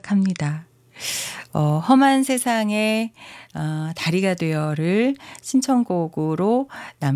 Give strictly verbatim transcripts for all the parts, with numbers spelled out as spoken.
생각합니다. 어, 험한 세상에 어, 다리가 되어를 신청곡으로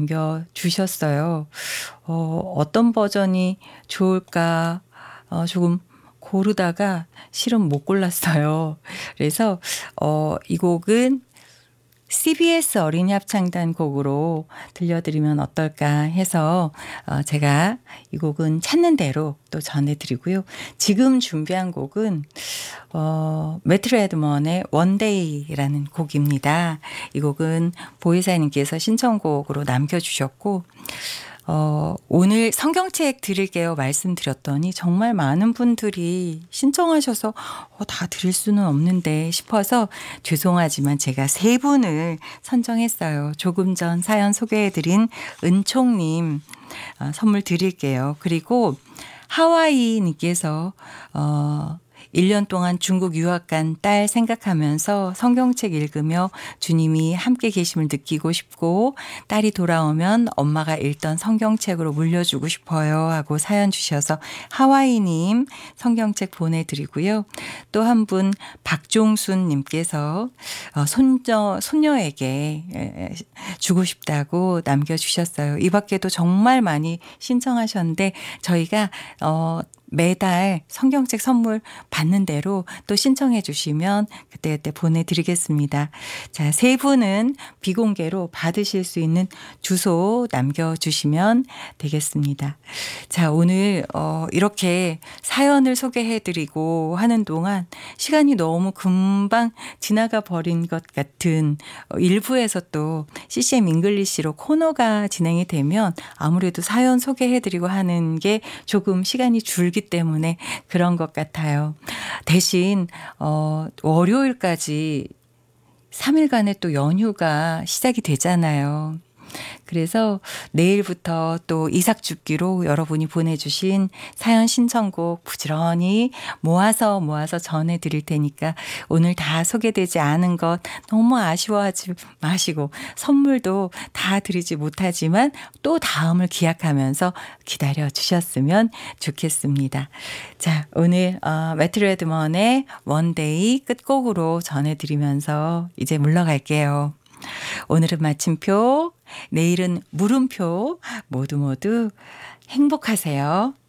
남겨주셨어요. 어, 어떤 버전이 좋을까 어, 조금 고르다가 실은 못 골랐어요. 그래서 어, 이 곡은 씨비에스 어린이 합창단 곡으로 들려드리면 어떨까 해서 어, 제가 이 곡은 찾는 대로 또 전해드리고요. 지금 준비한 곡은 어, 매트 레드먼의 원데이라는 곡입니다. 이 곡은 보혜사님께서 신청곡으로 남겨주셨고 어, 오늘 성경책 드릴게요 말씀드렸더니 정말 많은 분들이 신청하셔서 어, 다 드릴 수는 없는데 싶어서 죄송하지만 제가 세 분을 선정했어요. 조금 전 사연 소개해드린 은총님 어, 선물 드릴게요. 그리고 하와이님께서 어, 일 년 동안 중국 유학 간 딸 생각하면서 성경책 읽으며 주님이 함께 계심을 느끼고 싶고 딸이 돌아오면 엄마가 읽던 성경책으로 물려주고 싶어요 하고 사연 주셔서 하와이님 성경책 보내드리고요. 또 한 분 박종순 님께서 손녀, 손녀에게 주고 싶다고 남겨주셨어요. 이 밖에도 정말 많이 신청하셨는데 저희가 어 매달 성경책 선물 받는 대로 또 신청해 주시면 그때그때 보내드리겠습니다. 자, 세 분은 비공개로 받으실 수 있는 주소 남겨주시면 되겠습니다. 자, 오늘 어, 이렇게 사연을 소개해드리고 하는 동안 시간이 너무 금방 지나가 버린 것 같은 어, 일부에서 또 씨씨엠 잉글리시로 코너가 진행이 되면 아무래도 사연 소개해드리고 하는 게 조금 시간이 줄기 때문에 그런 것 같아요. 대신 어, 월요일까지 삼 일간의 또 연휴가 시작이 되잖아요. 그래서 내일부터 또 이삭줍기로 여러분이 보내주신 사연 신청곡 부지런히 모아서 모아서 전해드릴 테니까 오늘 다 소개되지 않은 것 너무 아쉬워하지 마시고 선물도 다 드리지 못하지만 또 다음을 기약하면서 기다려 주셨으면 좋겠습니다. 자, 오늘 어, 매트 레드먼의 원데이 끝곡으로 전해드리면서 이제 물러갈게요. 오늘은 마침표, 내일은 물음표 모두 모두 행복하세요.